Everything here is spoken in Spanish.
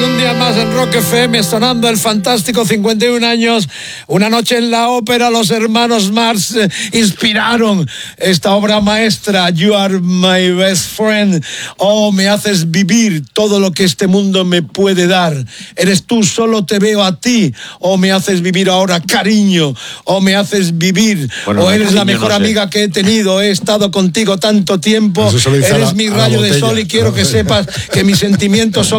Un día más en Rock FM, sonando el fantástico 51 años. Una noche en la ópera, los hermanos Marx inspiraron esta obra maestra, You Are My Best Friend. Oh, me haces vivir todo lo que este mundo me puede dar. Eres tú, solo te veo a ti. Oh, me haces vivir ahora, cariño. Oh, me haces vivir. Bueno, eres la mejor amiga que he tenido. He estado contigo tanto tiempo. Eres mi rayo de sol y quiero que sepas que mis sentimientos son